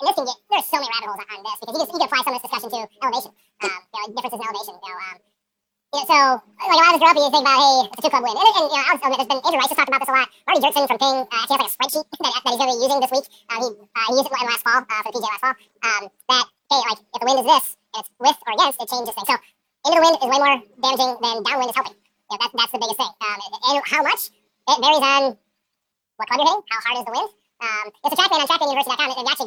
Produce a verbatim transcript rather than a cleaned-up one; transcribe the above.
and this can get, there's so many rabbit holes on, on this, because you can, you can apply some of this discussion to elevation, um, you know, differences in elevation, you know, um, you know, so, like, a lot of this grew up, and you think about, hey, it's a two-club win. And, and you know, I was, there's been, Andrew Rice has talked about this a lot. Marty Dirksen from Ping uh, actually has like a spreadsheet that, that he's going to be using this week. Um, he, uh, he used it in last fall, uh, for the P G A last fall, um, that, hey, like, if the wind is this, and it's with or against, it changes things. So, into the wind is way more damaging than downwind is helping. You know, that, that's the biggest thing. Um, and how much? It varies on what club you're hitting, how hard is the wind. Um, it's a track man on track man university dot com, and actually